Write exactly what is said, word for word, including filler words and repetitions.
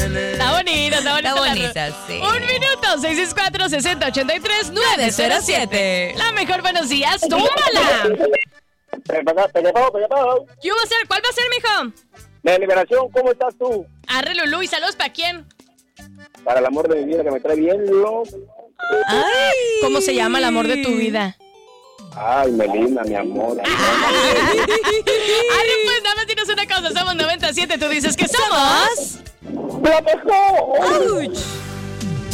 Está bonita, está bonita. Está bonita, sí. Un minuto, seis seis cuatro, seis cero ocho tres, nueve cero siete. La mejor, buenos días, tómala. ¿Qué va a ser? ¿Cuál va a ser, mijo? De liberación, ¿cómo estás tú? Arre, Lulú, ¿y saludos para quién? Para el amor de mi vida que me trae bien loco. Ay. ¿Cómo se llama el amor de tu vida? Ay, Melina, mi amor. Ay, pues nada más dinos una cosa, somos noventa y siete, tú dices que somos... ¡La mejor! ¡Auch!